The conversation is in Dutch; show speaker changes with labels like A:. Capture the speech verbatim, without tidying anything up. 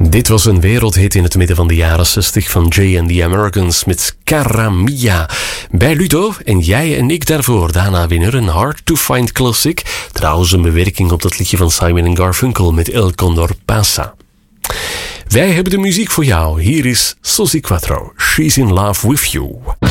A: Dit was een wereldhit in het midden van de jaren zestig van Jay and the Americans met Cara Mia. Bij Ludo en jij en ik daarvoor. Daarna winnaar een Hard to Find Classic. Trouwens een bewerking op dat liedje van Simon en Garfunkel met El Condor Pasa. Wij hebben de muziek voor jou. Hier is Suzi Quatro. She's in Love with You.